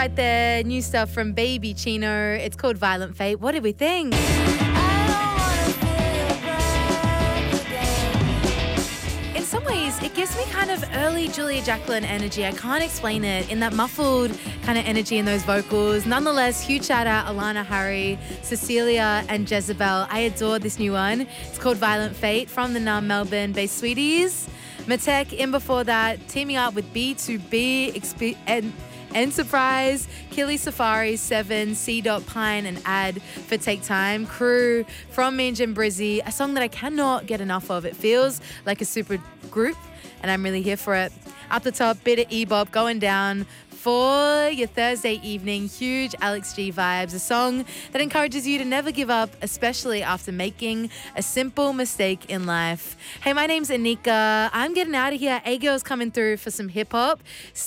right there. New stuff from Baby Chino. It's called Violent Fate. What did we think? In some ways, it gives me kind of early Julia Jacqueline energy. I can't explain it. In that muffled kind of energy in those vocals. Nonetheless, huge shout out Alana Harry, Cecilia and Jezebel. I adore this new one. It's called Violent Fate from the now Melbourne-based Sweeties. Matek in before that, teaming up with B2B and Enterprise, Killy Safari, 7, C. Pine and Ad for Take Time. Crew from Minj and Brizzy, a song that I cannot get enough of. It feels like a super group and I'm really here for it. Up the top, bit of E-bop going down for your Thursday evening. Huge Alex G vibes, a song that encourages you to never give up, especially after making a simple mistake in life. Hey, my name's Anika. I'm getting out of here. A-Girl's coming through for some hip-hop.